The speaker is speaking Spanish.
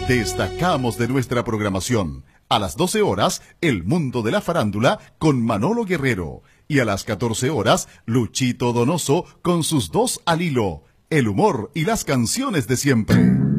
Destacamos de nuestra programación. A las 12 horas, El Mundo de la Farándula con Manolo Guerrero. Y a las 14 horas, Luchito Donoso con sus dos al hilo. El humor y las canciones de siempre.